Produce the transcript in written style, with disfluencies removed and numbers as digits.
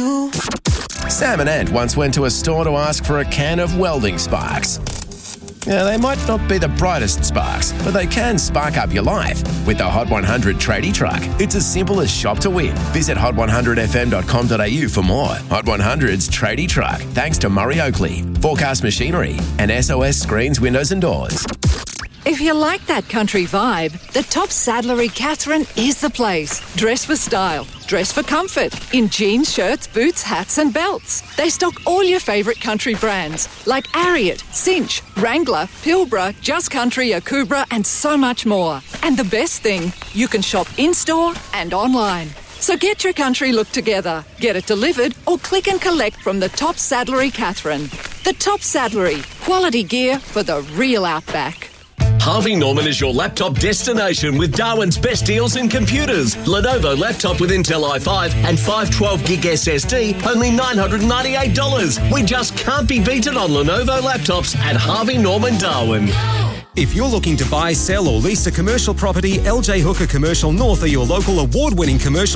you. Sam and Ant once went to a store to ask for a can of welding sparks. Now, they might not be the brightest sparks, but they can spark up your life. With the Hot 100 tradie truck, it's as simple as shop to win. Visit hot100fm.com.au for more. Hot 100's tradie truck, thanks to Murray Oakley, Forecast Machinery, and SOS Screens, Windows and Doors. If you like that country vibe, the Top Saddlery Catherine is the place. Dress for style, dress for comfort, in jeans, shirts, boots, hats and belts. They stock all your favourite country brands like Ariat, Cinch, Wrangler, Pilbara, Just Country, Akubra and so much more. And the best thing, you can shop in-store and online. So get your country look together, get it delivered or click and collect from the Top Saddlery Catherine. The Top Saddlery, quality gear for the real outback. Harvey Norman is your laptop destination with Darwin's best deals in computers. Lenovo laptop with Intel i5 and 512gig SSD, only $998. We just can't be beaten on Lenovo laptops at Harvey Norman Darwin. If you're looking to buy, sell or lease a commercial property, LJ Hooker Commercial North are your local award-winning commercial